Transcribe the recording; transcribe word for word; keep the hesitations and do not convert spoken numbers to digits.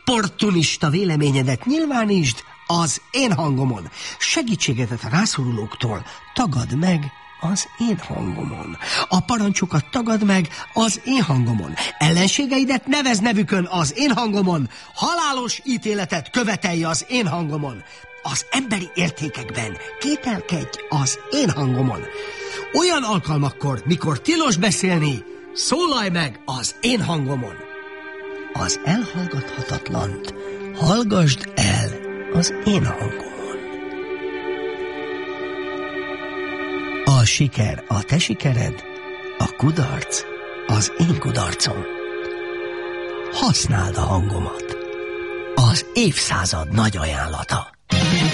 opportunista véleményedet nyilvánítsd az én hangomon. Segítségedet a rászorulóktól tagadd meg az én hangomon. A parancsokat tagadd meg az én hangomon. Ellenségeidet nevez nevükön az én hangomon. Halálos ítéletet követelj az én hangomon. Az emberi értékekben kételkedj az én hangomon. Olyan alkalmakkor, mikor tilos beszélni, szólalj meg az én hangomon. Az elhallgathatatlant hallgasd el az én hangomon. A siker a te sikered, a kudarc az én kudarcom. Használd a hangomat. Az évszázad nagy ajánlata.